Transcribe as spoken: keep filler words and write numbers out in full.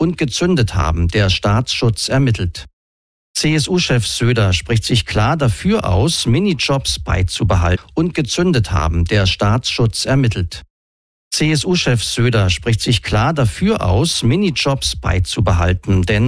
und gezündet haben, der Staatsschutz ermittelt. C S U-Chef Söder spricht sich klar dafür aus, Minijobs beizubehalten und gezündet haben, der Staatsschutz ermittelt. C S U-Chef Söder spricht sich klar dafür aus, Minijobs beizubehalten, denn